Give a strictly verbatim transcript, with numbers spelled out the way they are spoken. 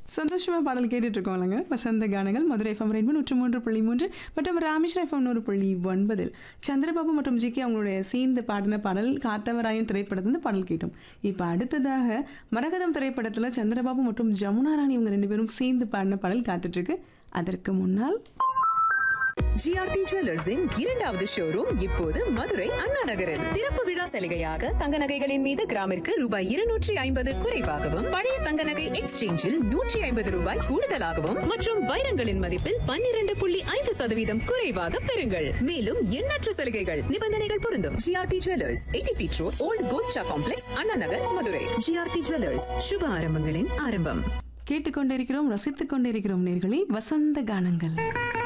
சந்தோஷமா பாடல் கேட்டுட்டு இருக்கோம்லங்க. வசந்த கானங்கள் மதுரை எஃப்எம் ரெயின்போ நூற்று மூன்று புள்ளி மூன்று மற்றும் ராமேஸ்வரம் எஃப்எம் நூறு புள்ளி ஒன்பதில் சந்திரபாபு மற்றும் ஜி கே அவங்களுடைய சேர்ந்து பாடின பாடல் காத்தவராயன் திரைப்படத்திலிருந்து பாடல் கேட்டோம். இப்போ அடுத்ததாக மரகதம் திரைப்படத்தில் சந்திரபாபு மற்றும் ஜமுனா ராணி இவங்க ரெண்டு பேரும் சேர்ந்து பாடின பாடல் காத்துட்டு இருக்கு. அதற்கு முன்னால் ஜிஆர்டி ஜுவல்லர்ஸின் இரண்டாவது ஷோரூம் இப்போது மதுரை அண்ணா நகரில் திறப்பு விழா சலுகையாக தங்க நகைகளின் மீது கிராமிற்கு ரூபாய் இருநூற்றி ஐம்பது குறைவாகவும், பழைய தங்க நகை எக்ஸ்சேஞ்சில் நூற்றி ஐம்பது ரூபாய் கூடுதலாகவும் மற்றும் வைரங்களின் மதிப்பில் பன்னிரண்டு புள்ளி ஐந்து சதவீதம் குறைவாக பெறுங்கள். மேலும் எண்ணற்ற சலுகைகள், நிபந்தனைகள் பொருந்தும். GRT jewellers, eighty feet road, volt Golcha complex, Anna Nagar, Madurai. GRT jewellers, சுப ஆரம்பங்களின் ஆரம்பம். கேட்டுக்கொண்டிருக்கிறோம், ரசித்துக் கொண்டிருக்கிறோம் நேயர்களே வசந்த கானங்கள்.